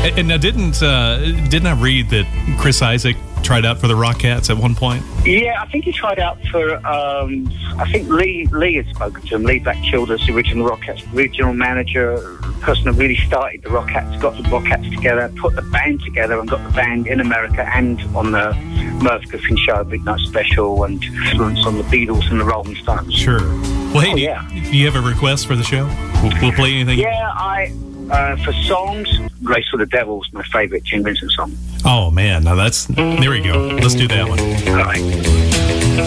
And now, didn't I read that Chris Isaak tried out for the Rockettes at one point? Yeah, I think he tried out for, I think Lee had spoken to him. Lee Black Childers, the original Rockettes regional manager, person who really started the Rockettes, got the Rockettes together, put the band together and got the band in America and on the Merv Griffin Show, Big Night Special, and influence on the Beatles and the Rolling Stones. Sure. Well, hey, do you have a request for the show? We'll play anything? Yeah, for songs, Race for the Devil's my favourite Gene Vincent song. Oh, man. Now there we go. Let's do that one. All right.